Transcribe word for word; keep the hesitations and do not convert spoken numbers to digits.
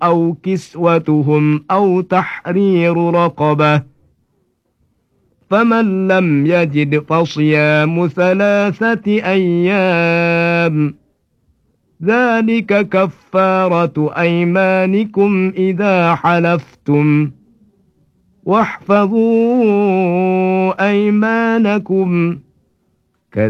أو كسوتهم أو تحرير رقبة، فمن لم يجد فصيام ثلاثة أيام، ذلك كفارة أيمانكم إذا حلفتم، واحفظوا أيمانكم